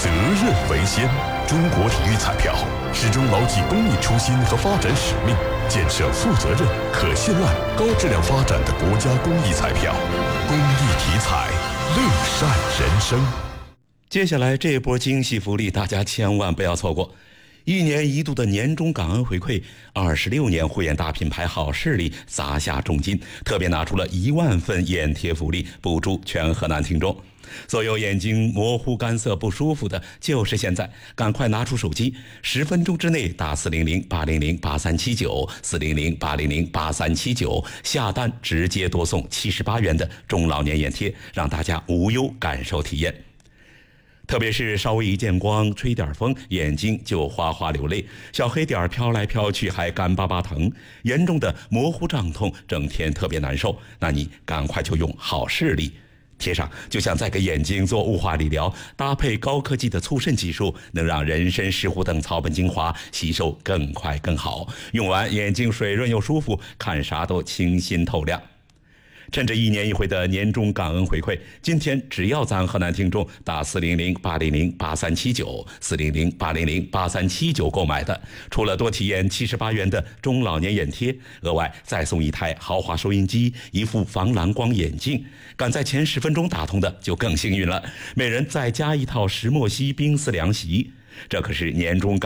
责任为先。中国体育彩票始终牢记公益初心和发展使命，建设负责任、可信赖、高质量发展的国家公益彩票。公益体彩，乐善人生。 接下来这波惊喜福利，大家千万不要错过。1年1度的年终感恩回馈，26年护眼大品牌好视力砸下重金，特别拿出了1万份眼贴福利，补助全河南听众。所有眼睛模糊干涩不舒服的，就是现在，赶快拿出手机，10分钟之内打400-800-8379，400-800-8379，下单直接多送78元的中老年眼贴，让大家无忧感受体验。特别是稍微一见光，吹点风，眼睛就哗哗流泪，小黑点飘来飘去还干巴巴疼，严重的模糊胀痛，整天特别难受，那你赶快就用好视力贴上，就像在给眼睛做雾化理疗，搭配高科技的促渗技术，能让人参、石斛等草本精华吸收更快更好，用完眼睛水润又舒服，看啥都清新透亮。趁着1年1回的年终感恩回馈，今天只要咱河南听众打400-800-8379， 400-800-8379购买的，除了多体验78元的中老年眼贴，额外再送1台豪华收音机、1副防蓝光眼镜。赶在前10分钟打通的就更幸运了，每人再加1套石墨烯冰丝凉席。这可是年终感